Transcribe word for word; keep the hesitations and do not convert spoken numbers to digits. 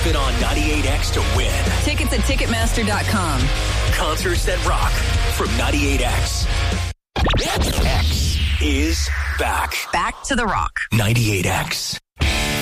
it on ninety-eight X to win. Tickets at Ticketmaster dot com. Concerts that rock from ninety-eight X. X is back. Back to the rock. ninety-eight X.